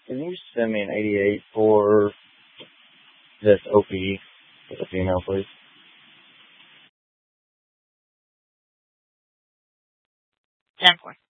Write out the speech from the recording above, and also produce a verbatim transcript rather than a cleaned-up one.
Can you send me an eighty-eight for this O P for the female, please? ten four.